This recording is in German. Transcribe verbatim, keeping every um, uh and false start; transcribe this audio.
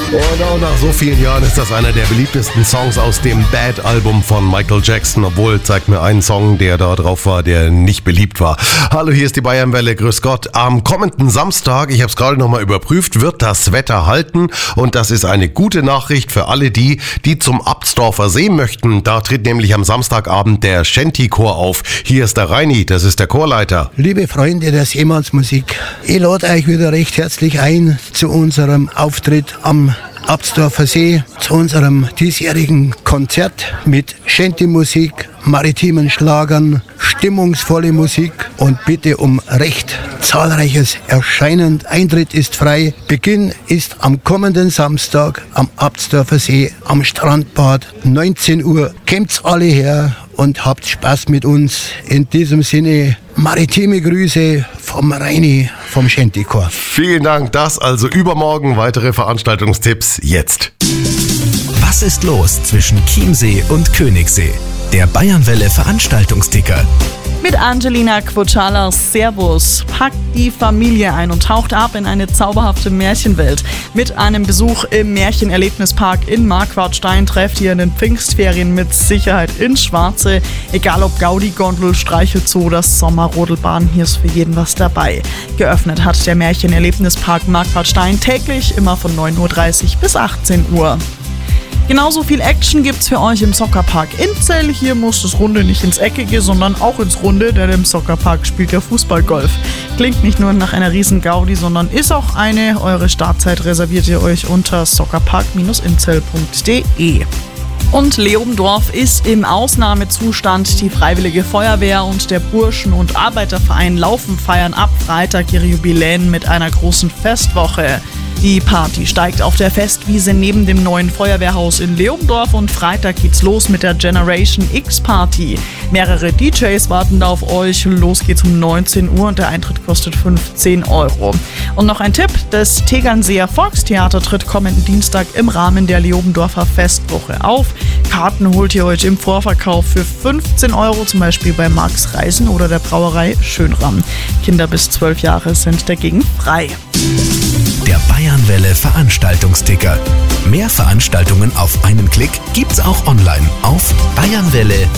Und auch nach so vielen Jahren ist das einer der beliebtesten Songs aus dem Bad-Album von Michael Jackson, obwohl, zeigt mir einen Song, der da drauf war, der nicht beliebt war. Hallo, hier ist die Bayernwelle, grüß Gott. Am kommenden Samstag, ich habe es gerade nochmal überprüft, wird das Wetter halten und das ist eine gute Nachricht für alle die, die zum Absdorfer See möchten. Da tritt nämlich am Samstagabend der Shanty-Chor auf. Hier ist der Reini, das ist der Chorleiter. Liebe Freunde der Seemannsmusik, ich lade euch wieder recht herzlich ein zu unserem Auftritt am Absdorfer See, zu unserem diesjährigen Konzert mit Shanty-Musik, maritimen Schlagern, stimmungsvolle Musik und bitte um recht zahlreiches Erscheinen. Eintritt ist frei. Beginn ist am kommenden Samstag am Absdorfer See am Strandbad, neunzehn Uhr. Kommt's alle her und habt Spaß mit uns. In diesem Sinne, maritime Grüße vom Reini vom Shanty-Chor. Vielen Dank, das also übermorgen. Weitere Veranstaltungstipps jetzt. Was ist los zwischen Chiemsee und Königssee? Der Bayernwelle Veranstaltungsticker. Mit Angelina Quochalas Servus packt die Familie ein und taucht ab in eine zauberhafte Märchenwelt. Mit einem Besuch im Märchenerlebnispark in Marquartstein trefft ihr in den Pfingstferien mit Sicherheit ins Schwarze. Egal ob Gaudi, Gondel, Streichelzoo oder Sommerrodelbahn, hier ist für jeden was dabei. Geöffnet hat der Märchenerlebnispark Marquartstein täglich immer von neun Uhr dreißig bis achtzehn Uhr. Genauso viel Action gibt's für euch im Soccerpark Inzell. Hier muss das Runde nicht ins Eckige, sondern auch ins Runde, denn im Soccerpark spielt ja Fußballgolf. Klingt nicht nur nach einer riesen Gaudi, sondern ist auch eine. Eure Startzeit reserviert ihr euch unter soccerpark inzell punkt de. Und Leobendorf ist im Ausnahmezustand. Die Freiwillige Feuerwehr und der Burschen- und Arbeiterverein Laufen feiern ab Freitag ihre Jubiläen mit einer großen Festwoche. Die Party steigt auf der Festwiese neben dem neuen Feuerwehrhaus in Leobendorf und Freitag geht's los mit der Generation X Party. Mehrere D Js warten da auf euch. Los geht's um neunzehn Uhr und der Eintritt kostet fünfzehn Euro. Und noch ein Tipp, das Tegernseer Volkstheater tritt kommenden Dienstag im Rahmen der Leobendorfer Festwoche auf. Karten holt ihr euch im Vorverkauf für fünfzehn Euro, zum Beispiel bei Marx Reisen oder der Brauerei Schönram. Kinder bis zwölf Jahre sind dagegen frei. Der Bayernwelle Veranstaltungsticker. Mehr Veranstaltungen auf einen Klick gibt's auch online auf bayernwelle